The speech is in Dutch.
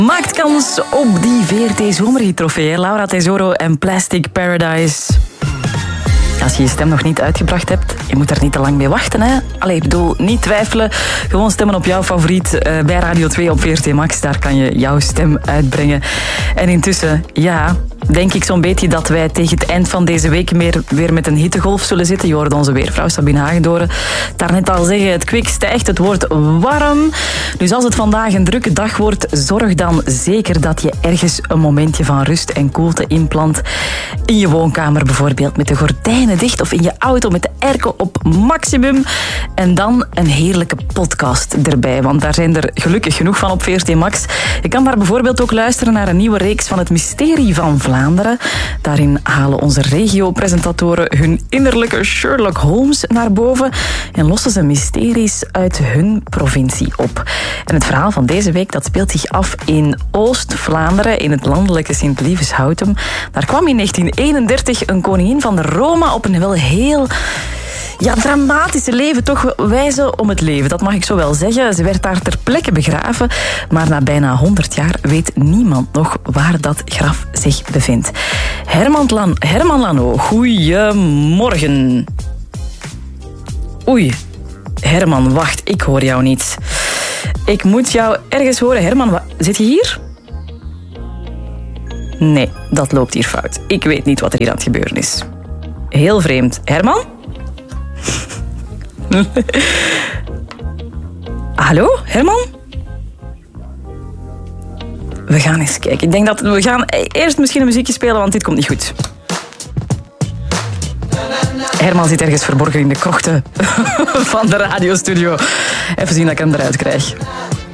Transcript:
Maakt kans op die VRT Zomerhit-trofee. Laura Tesoro en Plastic Paradise. Als je je stem nog niet uitgebracht hebt, je moet er niet te lang mee wachten. Hè? Allee, ik bedoel, niet twijfelen. Gewoon stemmen op jouw favoriet bij Radio 2 op VRT Max. Daar kan je jouw stem uitbrengen. En intussen, ja, denk ik zo'n beetje dat wij tegen het eind van deze week weer met een hittegolf zullen zitten. Je hoorde onze weervrouw Sabine Hagendoren daarnet al zeggen, het kwik stijgt, het wordt warm. Dus als het vandaag een drukke dag wordt, zorg dan zeker dat je ergens een momentje van rust en koelte inplant. In je woonkamer bijvoorbeeld, met de gordijnen dicht, of in je auto met de airco op maximum. En dan een heerlijke podcast erbij, want daar zijn er gelukkig genoeg van op VRT Max. Je kan daar bijvoorbeeld ook luisteren naar een nieuwe reeks van Het Mysterie van Vlaanderen. Daarin halen onze regio-presentatoren hun innerlijke Sherlock Holmes naar boven en lossen ze mysteries uit hun provincie op. En het verhaal van deze week dat speelt zich af in Oost-Vlaanderen, in het landelijke Sint-Lieveshoutem. Daar kwam in 1931 een koningin van de Roma op een wel heel dramatische leven, toch wijze om het leven. Dat mag ik zo wel zeggen. Ze werd daar ter plekke begraven, maar na bijna 100 jaar weet niemand nog waar dat graf zich bevindt. Herman Lano, goeiemorgen. Oei, Herman, wacht, ik hoor jou niet. Ik moet jou ergens horen. Herman, zit je hier? Nee, dat loopt hier fout. Ik weet niet wat er hier aan het gebeuren is. Heel vreemd. Herman? Hallo, Herman? We gaan eens kijken. Ik denk dat we gaan eerst misschien een muziekje spelen, want dit komt niet goed. Herman zit ergens verborgen in de krochten van de radiostudio. Even zien dat ik hem eruit krijg.